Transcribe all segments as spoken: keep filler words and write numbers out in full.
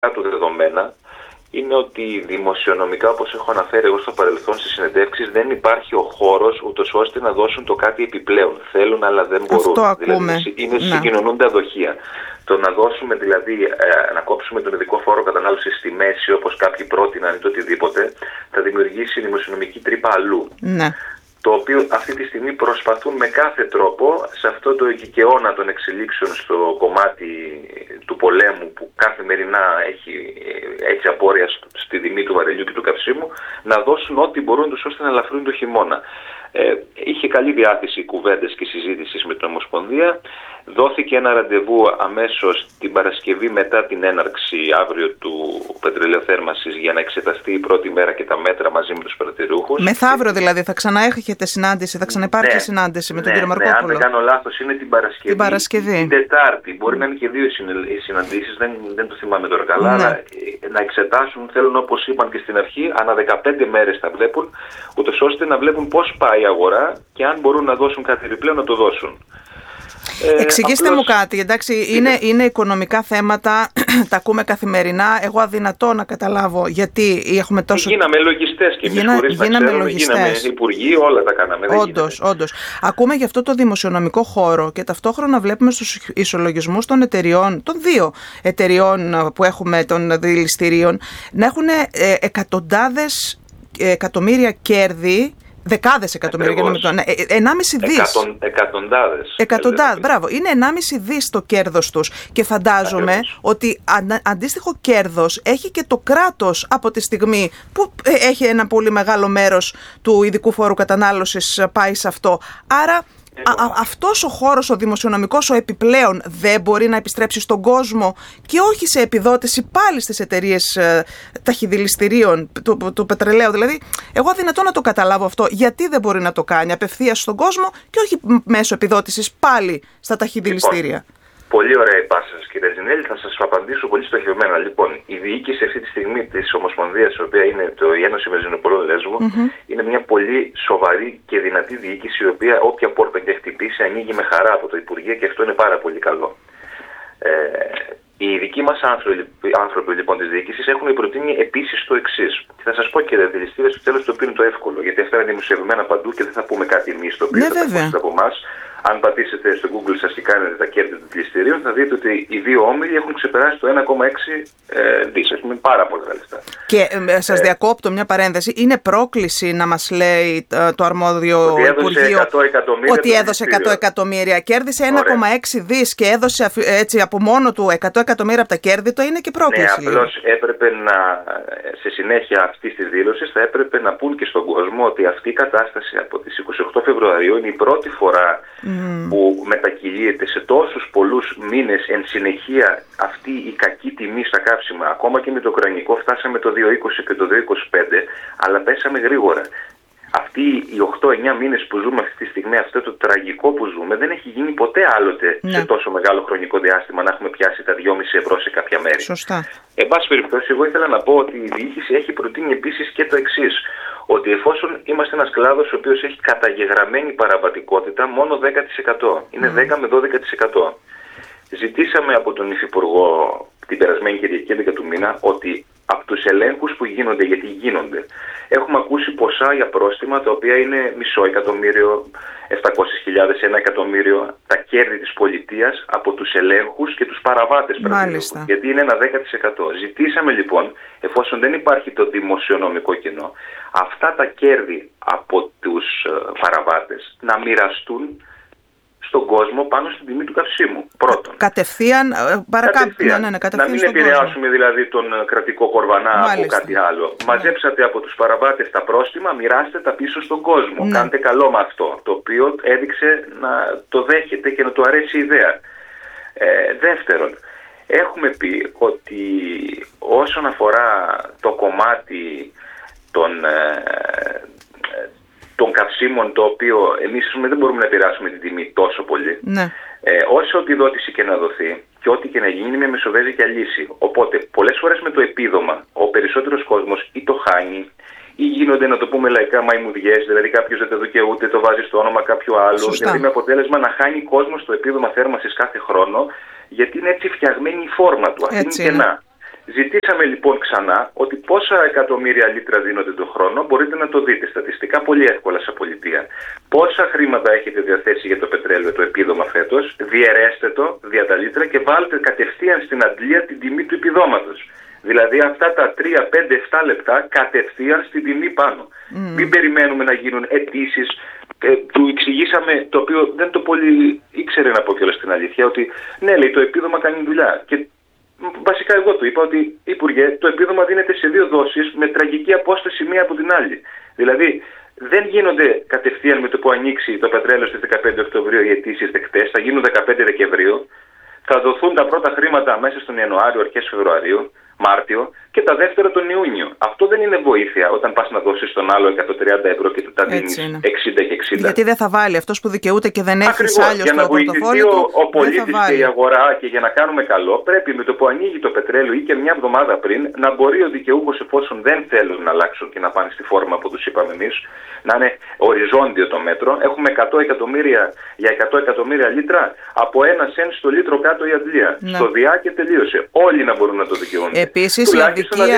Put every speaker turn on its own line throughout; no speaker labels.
του δεδομένα είναι ότι δημοσιονομικά, όπως έχω αναφέρει εγώ στο παρελθόν στις συνεντεύξεις, δεν υπάρχει ο χώρος ούτως ώστε να δώσουν το κάτι επιπλέον. Θέλουν αλλά δεν μπορούν.
Αυτό ακούμε.
Δηλαδή είναι
ναι.
συγκοινωνούντα δοχεία. Το να δώσουμε δηλαδή, ε, να κόψουμε τον ειδικό φόρο κατανάλωσης στη μέση, όπως κάποιοι πρότειναν ή το οτιδήποτε, θα δημιουργήσει δημοσιονομική τρύπα αλλού.
Ναι.
Το οποίο αυτή τη στιγμή προσπαθούν με κάθε τρόπο σε αυτό το εικικαιώνα των εξελίξεων στο κομμάτι του πολέμου που καθημερινά έχει έτσι απόρρια στη τιμή του βαρελιού και του καυσίμου, να δώσουν ό,τι μπορούν τους ώστε να ελαφρύνουν το χειμώνα. Ε, είχε καλή διάθεση κουβέντες και συζήτησης με την Ομοσπονδία. Δόθηκε ένα ραντεβού αμέσως την Παρασκευή μετά την έναρξη αύριο του πετρελαιοθέρμανσης για να εξεταστεί η πρώτη μέρα και τα μέτρα μαζί με τους παρατηρούχους.
Μεθαύριο δηλαδή θα ξαναέχετε συνάντηση, θα ξαναυπάρξει ναι, συνάντηση με
ναι,
τον κύριο Μαρκόπουλο.
Ναι, αν δεν κάνω λάθος είναι την Παρασκευή.
Την Παρασκευή.
Την Τετάρτη. Μπορεί να είναι και δύο οι συναντήσεις, δεν, δεν το θυμάμαι τώρα καλά, ναι. αλλά να εξετάσουν, θέλουν όπως είπαν και στην αρχή, ανά δεκαπέντε μέρες θα βλέπουν, ούτως ώστε να βλέπουν πώς πάει η αγορά και αν μπορούν να δώσουν κάτι επιπλέον να το δώσουν. Ε,
Εξηγήστε
απλώς...
μου κάτι, εντάξει, είναι, είναι οικονομικά θέματα, τα ακούμε καθημερινά, εγώ αδυνατό να καταλάβω γιατί έχουμε τόσο...
Γίναμε λογιστές και εμείς
Γίνα,
χωρίς να
γίναμε
ξέρουμε,
λογιστές.
γίναμε υπουργοί, όλα τα κάναμε.
Όντως, όντως. Ακούμε για αυτό το δημοσιονομικό χώρο και ταυτόχρονα βλέπουμε στους ισολογισμούς των εταιριών, των δύο εταιριών που έχουμε των δηληστηρίων, να έχουν ε, εκατοντάδες εκατομμύρια κέρδη. Δεκάδες εκατομμύρια, για να μην το... ναι, ενάμιση δις.
Εκατον, εκατοντάδες.
Εκατοντάδες, μπράβο. Είναι ενάμιση δις το κέρδος τους. Και φαντάζομαι Ακριβώς. ότι αν, αντίστοιχο κέρδος έχει και το κράτος από τη στιγμή που έχει ένα πολύ μεγάλο μέρος του ειδικού φόρου κατανάλωσης πάει σε αυτό. Άρα Α, α, αυτός ο χώρος, ο δημοσιονομικός, ο επιπλέον δεν μπορεί να επιστρέψει στον κόσμο και όχι σε επιδότηση πάλι στις εταιρείες ε, ταχυδηληστηρίων του, του, του πετρελαίου. Δηλαδή, εγώ αδυνατό να το καταλάβω αυτό. Γιατί δεν μπορεί να το κάνει απευθείας στον κόσμο και όχι μέσω επιδότησης πάλι στα ταχυδηληστήρια. Λοιπόν.
Πολύ ωραία η πάσα σας, κύριε Ζινέλη. Θα σας απαντήσω πολύ στοχευμένα. Λοιπόν, η διοίκηση αυτή τη στιγμή της Ομοσπονδίας, η οποία είναι το, η Ένωση Βενζινοπολών Λέσβου, mm-hmm. είναι μια πολύ σοβαρή και δυνατή διοίκηση, η οποία όποια πόρτα και χτυπήσει ανοίγει με χαρά από το Υπουργείο και αυτό είναι πάρα πολύ καλό. Ε, οι δικοί μας άνθρωποι, άνθρωποι λοιπόν της διοίκησης έχουν προτείνει επίσης το εξής. Και θα σας πω, κύριε Δηληστήρια, στο τέλος το οποίο είναι το εύκολο, γιατί αυτά είναι δημοσιευμένα παντού και δεν θα πούμε κάτι εμείς το οποίο
ναι,
θα τα ακούσετε από εμάς. Αν πατήσετε στο Google σας και κάνετε τα κέρδη του δηληστηρίου, θα δείτε ότι οι δύο όμιλοι έχουν ξεπεράσει το ένα κόμμα έξι δις. Έχουμε πάρα πολλά λεφτά. Και
ε, σας ε, διακόπτω μια παρένθεση. Είναι πρόκληση να μας λέει το αρμόδιο
ότι
Υπουργείο ότι έδωσε
εκατό
εκατομμύρια. Κέρδισε ένα κόμμα έξι δις και έδωσε έτσι από μόνο του εκατό εκατομμύρια από τα κέρδη. Το είναι και πρόκληση.
Ναι, απλώς έπρεπε να, σε συνέχεια αυτής της δήλωσης, θα έπρεπε να πούν και στον κόσμο ότι αυτή η κατάσταση από τις είκοσι οκτώ Φεβρουαρίου είναι η πρώτη φορά Mm. που μετακυλίεται σε τόσους πολλούς μήνες εν συνεχεία αυτή η κακή τιμή στα καύσιμα. Ακόμα και με το ουκρανικό φτάσαμε το δύο είκοσι και το δύο είκοσι πέντε, αλλά πέσαμε γρήγορα. Αυτοί οι οκτώ εννιά μήνες που ζούμε αυτή τη στιγμή, αυτό το τραγικό που ζούμε, δεν έχει γίνει ποτέ άλλοτε ναι. σε τόσο μεγάλο χρονικό διάστημα να έχουμε πιάσει τα δυόμισι ευρώ σε κάποια μέρη.
Σωστά.
Εν πάση περιπτώσει, εγώ ήθελα να πω ότι η διοίκηση έχει προτείνει επίσης και το εξής. Ότι εφόσον είμαστε ένας κλάδος ο οποίος έχει καταγεγραμμένη παραβατικότητα μόνο δέκα τοις εκατό, είναι mm. δέκα με δώδεκα τοις εκατό. Ζητήσαμε από τον Υφυπουργό την περασμένη Κυριακή έντεκα του μήνα ότι από τους ελέγχους που γίνονται, γιατί γίνονται, έχουμε ακούσει ποσά για πρόστιμα τα οποία είναι μισό εκατομμύριο, επτακόσιες χιλιάδες, ένα εκατομμύριο, τα κέρδη της πολιτείας από τους ελέγχους και τους παραβάτες.
Μάλιστα.
Γιατί είναι ένα δέκα τοις εκατό. Ζητήσαμε λοιπόν, εφόσον δεν υπάρχει το δημοσιονομικό κενό, αυτά τα κέρδη από τους παραβάτες να μοιραστούν στον κόσμο πάνω στην τιμή του καυσίμου. Πρώτον.
Κατευθείαν, παρακάτω. Ναι, ναι, ναι,
να μην επηρεάσουμε δηλαδή τον κρατικό κορβανά Μάλιστα. από κάτι άλλο. Ναι. Μαζέψατε από τους παραβάτες τα πρόστιμα, μοιράστε τα πίσω στον κόσμο. Ναι. Κάντε καλό με αυτό. Το οποίο έδειξε να το δέχεται και να του αρέσει η ιδέα. Ε, δεύτερον, έχουμε πει ότι όσον αφορά το κομμάτι των... Ε, των καυσίμων, το οποίο εμείς δεν μπορούμε να επηρεάσουμε την τιμή τόσο πολύ. Ναι. Ε, όσο επιδότηση και να δοθεί και ό,τι και να γίνει είναι μια μεσοβέζικια λύση. Οπότε πολλές φορές με το επίδομα ο περισσότερος κόσμος ή το χάνει ή γίνονται, να το πούμε λαϊκά, μαϊμουδιές, δηλαδή κάποιος δεν το δικαιούται, το βάζει στο όνομα κάποιου άλλου. Σωστά. Δηλαδή με αποτέλεσμα να χάνει κόσμος το επίδομα θέρμανσης κάθε χρόνο, γιατί είναι έτσι φτιαγμένη η φόρμα του. Αυτή είναι κενά. Ζητήσαμε λοιπόν ξανά ότι πόσα εκατομμύρια λίτρα δίνονται το χρόνο, μπορείτε να το δείτε στατιστικά πολύ εύκολα σε πολιτεία. Πόσα χρήματα έχετε διαθέσει για το πετρέλαιο, το επίδομα φέτος, διαιρέστε το δια τα λίτρα και βάλτε κατευθείαν στην αντλία την τιμή του επιδόματος. Δηλαδή αυτά τα τρία, πέντε, επτά λεπτά κατευθείαν στην τιμή πάνω. Mm. Μην περιμένουμε να γίνουν αιτήσεις. Ε, του εξηγήσαμε, το οποίο δεν το πολύ ήξερε να πω κιόλας στην αλήθεια, ότι ναι, λέει, το επίδομα κάνει δουλειά. Και βασικά εγώ του είπα ότι, Υπουργέ, το επίδομα δίνεται σε δύο δόσεις με τραγική απόσταση μία από την άλλη. Δηλαδή δεν γίνονται κατευθείαν με το που ανοίξει το πετρέλαιο στις δεκαπέντε Οκτωβρίου οι αιτήσεις δεκτές, θα γίνουν δεκαπέντε Δεκεμβρίου, θα δοθούν τα πρώτα χρήματα μέσα στον Ιανουάριο, αρχές Φεβρουαρίου, Μάρτιο και τα δεύτερα τον Ιούνιο. Αυτό δεν είναι βοήθεια όταν πας να δώσεις στον άλλο εκατόν τριάντα ευρώ και του τα δίνεις εξήντα και εξήντα.
Γιατί δεν θα βάλει αυτός που δικαιούται και δεν έχει άλλο στο πορτοφόλι
του. Ο, ο πολίτης και η αγορά, και για να κάνουμε καλό, πρέπει με το που ανοίγει το πετρέλαιο ή και μια εβδομάδα πριν να μπορεί ο δικαιούχος, εφόσον δεν θέλουν να αλλάξουν και να πάνε στη φόρμα που τους είπαμε εμείς, να είναι οριζόντιο το μέτρο. Έχουμε εκατό εκατομμύρια για εκατό εκατομμύρια λίτρα, από ένα σεν στο λίτρο κάτω η αντλία. Ναι. Στο διά και τελείωσε. Όλοι να μπορούν να το δικαιούνται.
Επίσης, η αδικία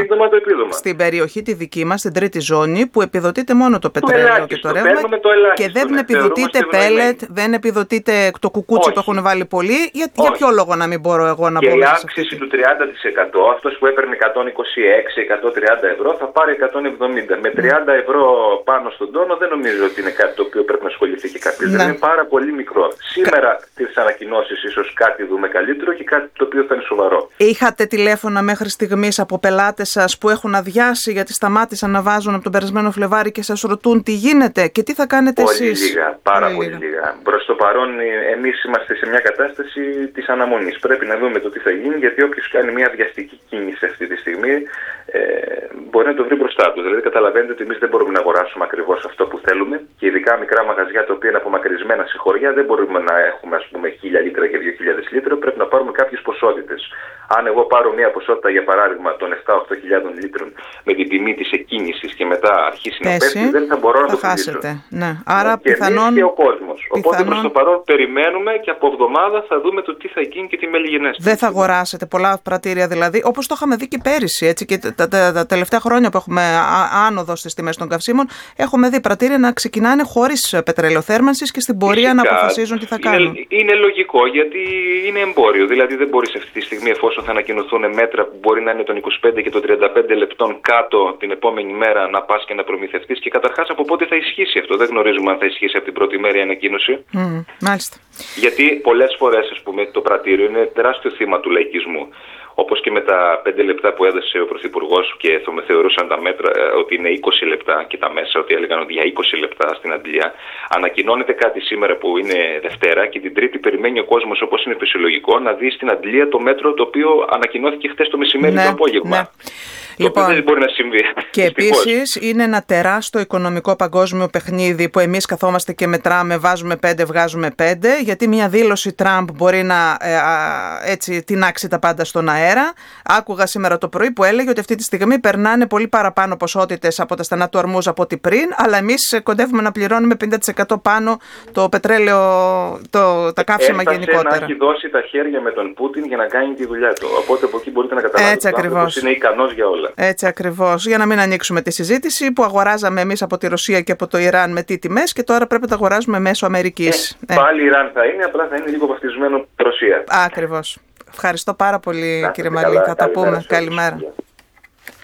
στην περιοχή τη δική μας, στην τρίτη ζώνη, που επιδοτείται μόνο το πετρέλαιο και το ρεύμα και δεν επιδοτείται πέλετ, δεν επιδοτείται το κουκούτσι Όχι. που έχουν βάλει πολλοί. Για, για ποιο λόγο να μην μπορώ εγώ να
πω. Και
η
αύξηση του τριάντα τοις εκατό, αυτός που έπαιρνε εκατόν είκοσι έξι εκατόν τριάντα ευρώ θα πάρει εκατόν εβδομήντα. Με τριάντα ευρώ πάνω στον τόνο δεν νομίζω ότι είναι κάτι το οποίο πρέπει να ασχοληθεί και κάποιος. Ναι. Είναι πάρα πολύ μικρό. Σήμερα τις ανακοινώσεις ίσως κάτι δούμε καλύτερο και κάτι το οποίο θα είναι σοβαρό.
Είχατε τηλέφωνα μέχρι στιγμής από πελάτες σας που έχουν αδειάσει γιατί σταμάτησαν να βάζουν από τον περασμένο Φλεβάρι και σας ρωτούν τι γίνεται και τι θα κάνετε
πολύ
εσείς?
Πολύ λίγα, πάρα πολύ, πολύ λίγα. λίγα. Προς το παρόν εμείς είμαστε σε μια κατάσταση της αναμονής. Πρέπει να δούμε το τι θα γίνει, γιατί όποιος κάνει μια βιαστική κίνηση αυτή τη στιγμή ε, μπορεί να το βρει μπροστά του. Δηλαδή καταλαβαίνετε ότι εμείς δεν μπορούμε να αγοράσουμε ακριβώς αυτό που θέλουμε και ειδικά μικρά μαγαζιά τα οποία είναι απομακρυσμένα σε χωριά δεν μπορούμε να έχουμε ας πούμε χίλια λίτρα και δύο χιλιάδες λίτρα, πρέπει να πάρουμε κάποιες ποσότητες. Αν εγώ πάρω μια ποσότητα για παράδειγμα των επτά με οκτώ χιλιάδων λίτρων με την τιμή της εκκίνησης και μετά αρχίσει να πέφτει, δεν θα μπορώ
θα
να το
χάσετε. Ναι. Άρα
και
πιθανόν...
εμείς και ο κόσμος.
Πιθανόν...
Οπότε προς το παρόν περιμένουμε και από εβδομάδα θα δούμε το τι θα γίνει και τι μελιγενέστε.
Δεν θα αγοράσετε πολλά πρατήρια δηλαδή, όπως το είχαμε δει και πέρυσι, έτσι, και τα, τα, τα τελευταία χρόνια που έχουμε άνοδο στις τιμές των καυσίμων, έχουμε δει πρατήρια να ξεκινάνε χωρίς πετρελαιοθέρμανσης και στην πορεία Φυσικά, να αποφασίζουν τι θα κάνουν.
Είναι, είναι λογικό γιατί είναι εμπόριο. Δηλαδή δεν μπορείς αυτή τη στιγμή, εφόσον θα ανακοινωθούν μέτρα που μπορεί να είναι των είκοσι πέντε και των τριάντα πέντε λεπτών κάτω την επόμενη μέρα, να πας και να προμηθευτείς. Και καταρχάς από πότε θα ισχύσει αυτό. Δεν γνωρίζουμε αν θα ισχύσει από την πρώτη μέρα η ανακοίνωση.
Mm, μάλιστα.
Γιατί πολλές φορές, ας πούμε, το πρατήριο είναι τεράστιο θύμα του λαϊκισμού. Όπως και με τα πέντε λεπτά που έδωσε ο Πρωθυπουργός και θα με θεωρούσαν τα μέτρα ότι είναι είκοσι λεπτά και τα μέσα ότι έλεγαν ότι για είκοσι λεπτά στην αντλία. Ανακοινώνεται κάτι σήμερα που είναι Δευτέρα και την Τρίτη περιμένει ο κόσμος, όπως είναι φυσιολογικό, να δει στην αντλία το μέτρο το οποίο ανακοινώθηκε χθες το μεσημέρι ναι, το απόγευμα. Ναι. Το
λοιπόν,
δεν μπορεί να συμβεί.
Και επίσης είναι ένα τεράστιο οικονομικό παγκόσμιο παιχνίδι που εμείς καθόμαστε και μετράμε, βάζουμε πέντε, βγάζουμε πέντε, γιατί μια δήλωση Τραμπ μπορεί να ε, α, έτσι τεινάξει τα πάντα στον αέρα. Άκουγα σήμερα το πρωί που έλεγε ότι αυτή τη στιγμή περνάνε πολύ παραπάνω ποσότητες από τα στενά του Ορμούζ από ό,τι πριν, αλλά εμείς κοντεύουμε να πληρώνουμε πενήντα τοις εκατό πάνω το πετρέλαιο, το, τα καύσιμα
Έφτασε
γενικότερα.
Να έχει δώσει τα χέρια με τον Πούτιν για να κάνει τη δουλειά του. Οπότε από εκεί μπορείτε να καταλάβετε ότι είναι ικανός για όλα.
Έτσι ακριβώς. Για να μην ανοίξουμε τη συζήτηση που αγοράζαμε εμείς από τη Ρωσία και από το Ιράν με τι τιμές και τώρα πρέπει να τα αγοράζουμε μέσω Αμερικής.
Ε, ε. Πάλι Ιράν θα είναι, απλά θα είναι λίγο βαφτισμένο Ρωσία.
Ακριβώς. Ευχαριστώ πάρα πολύ, να, κύριε Μαλή. Θα τα πούμε. Καλημέρα.